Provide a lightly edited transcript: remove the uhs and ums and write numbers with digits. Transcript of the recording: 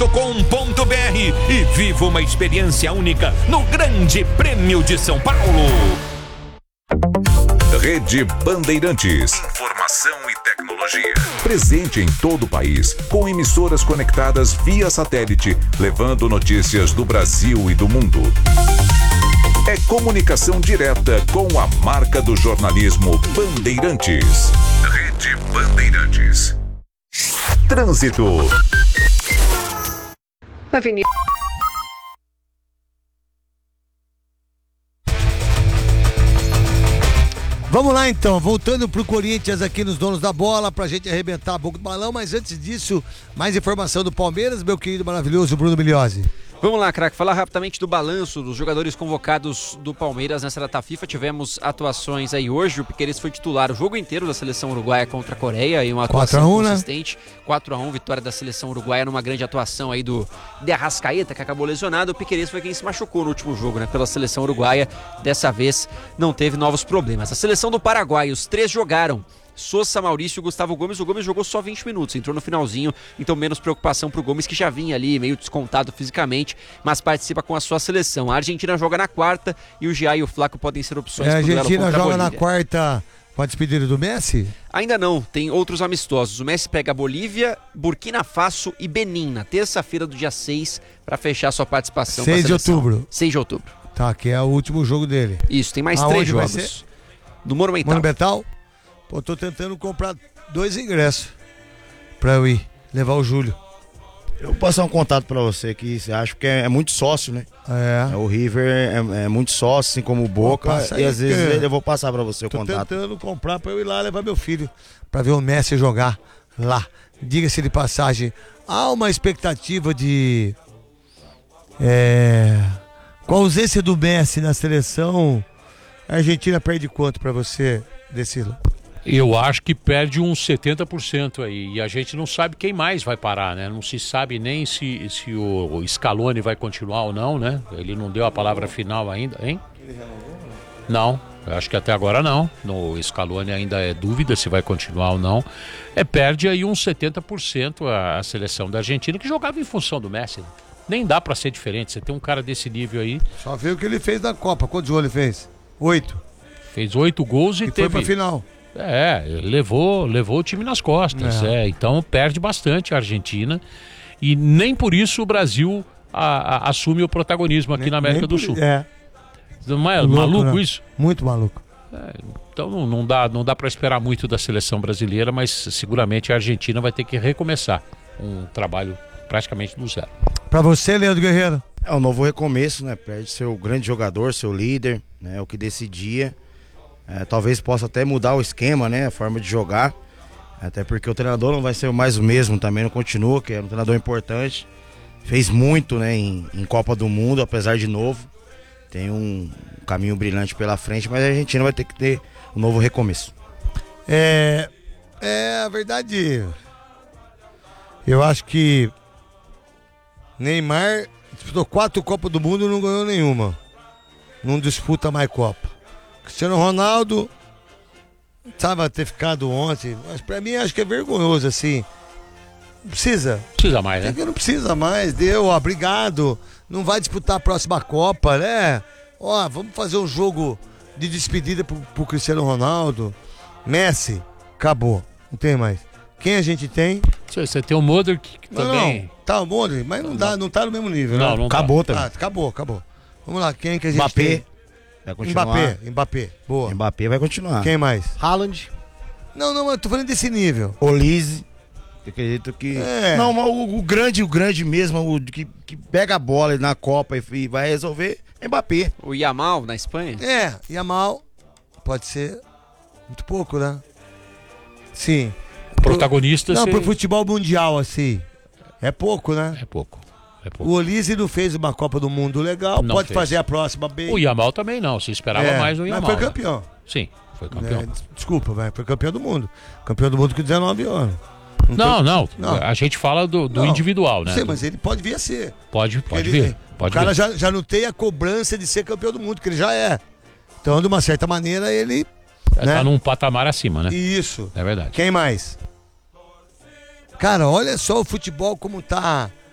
e viva uma experiência única no Grande Prêmio de São Paulo. Rede Bandeirantes. Informação e tecnologia. Presente em todo o país, com emissoras conectadas via satélite, levando notícias do Brasil e do mundo. É comunicação direta com a marca do jornalismo Bandeirantes. Rede Bandeirantes. Trânsito. Avenida. Vamos lá então, voltando pro Corinthians aqui nos donos da bola, pra gente arrebentar a boca do balão, mas antes disso, mais informação do Palmeiras, meu querido maravilhoso Bruno Milhozzi. Vamos lá, craque, falar rapidamente do balanço dos jogadores convocados do Palmeiras nessa data FIFA. Tivemos atuações aí hoje, o Piquerez foi titular o jogo inteiro da seleção uruguaia contra a Coreia, e uma atuação 4-1, consistente, né? 4-1, vitória da seleção uruguaia numa grande atuação aí do De Arrascaeta, que acabou lesionado. O Piquerez foi quem se machucou no último jogo, né, pela seleção uruguaia. Dessa vez não teve novos problemas. A seleção do Paraguai, os três jogaram. Sousa, Maurício e Gustavo Gomes. O Gomes jogou só 20 minutos, entrou no finalzinho, então menos preocupação pro Gomes, que já vinha ali meio descontado fisicamente, mas participa com a sua seleção. A Argentina joga na quarta e o Gia e o Flaco podem ser opções A pro duelo Argentina contra a joga na Bolívia. quarta com a despedida do Messi? Ainda não, tem outros amistosos. O Messi pega a Bolívia, Burkina Faso e Benin na terça-feira do dia 6 para fechar sua participação 6 com a de seleção. outubro. 6 de outubro. Tá, que é o último jogo dele. Isso, tem mais Aonde 3 vai jogos. ser? No Monumental. Monumental? Pô, tô tentando comprar 2 ingressos pra eu ir, levar o Júlio. Eu vou passar um contato pra você que você acha que é muito sócio, né? O River é muito sócio, assim como o Boca, Passa e aí, às vezes porque eu vou passar pra você o tô contato. tentando comprar pra eu ir lá levar meu filho pra ver o Messi jogar lá. Diga-se de passagem, há uma expectativa de com a ausência do Messi na seleção, a Argentina perde quanto pra você, Decilo? Eu acho que perde uns 70% aí, e a gente não sabe quem mais vai parar, né? Não se sabe nem se o Scaloni vai continuar ou não, né? Ele não deu a palavra final ainda, hein? Não, eu acho que até agora não. No Scaloni ainda é dúvida se vai continuar ou não. Perde aí uns 70% a seleção da Argentina, que jogava em função do Messi. Nem dá pra ser diferente, você tem um cara desse nível aí. Só vê o que ele fez na Copa, quantos gols ele fez? 8. Fez 8 gols e teve... foi pra final. Levou o time nas costas. Então perde bastante a Argentina. E nem por isso o Brasil assume o protagonismo aqui na América do Sul. Não é maluco, né? Isso? Muito maluco. Então não dá para esperar muito da seleção brasileira, mas seguramente a Argentina vai ter que recomeçar um trabalho praticamente do zero. Pra você, Leandro Guerreiro? É um novo recomeço, né? Perde seu grande jogador, seu líder, né? O que decidia. Talvez possa até mudar o esquema, né? A forma de jogar. Até porque o treinador não vai ser mais o mesmo também, não continua, que é um treinador importante. Fez muito, né, em Copa do Mundo, apesar de novo. Tem um caminho brilhante pela frente, mas a Argentina vai ter que ter um novo recomeço. A verdade, eu acho que Neymar disputou 4 Copas do Mundo e não ganhou nenhuma. Não disputa mais Copa. Cristiano Ronaldo precisava ter ficado ontem, mas pra mim acho que é vergonhoso assim. Não precisa. Precisa mais, né? Não precisa mais, deu, obrigado. Não vai disputar a próxima Copa, né? Vamos fazer um jogo de despedida pro Cristiano Ronaldo. Messi, acabou, não tem mais. Quem a gente tem? Você tem o Modric que também... Não, tá o Modric, mas não tá no mesmo nível, né? Não acabou também. Acabou. Vamos lá, quem que a gente tem? Vai continuar. Mbappé, boa. Mbappé vai continuar. Quem mais? Haaland. Não, eu tô falando desse nível. Olise. Eu acredito que... Não, mas o grande mesmo, o que pega a bola na Copa e vai resolver, é Mbappé. O Yamal na Espanha? Yamal pode ser muito pouco, né? Sim. Protagonista... Pro futebol mundial, assim, é pouco, né? É pouco. O Olise não fez uma Copa do Mundo legal, não pode fez. fazer a próxima bem. O Yamal também não, se esperava mais do Yamal. Mas foi campeão. Sim, foi campeão. Desculpa, foi campeão do mundo. Campeão do mundo com 19 anos. Não. A gente fala do individual, né? Sim, mas ele pode vir a ser. Pode vir. O cara já não tem a cobrança de ser campeão do mundo, que ele já é. Então, de uma certa maneira, ele... Tá num patamar acima, né? Isso. É verdade. Quem mais? Cara, olha só o futebol como tá